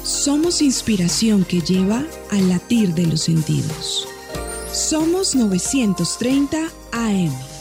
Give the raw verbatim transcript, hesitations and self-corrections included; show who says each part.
Speaker 1: Somos inspiración que lleva al latir de los sentidos. Somos novecientos treinta A M.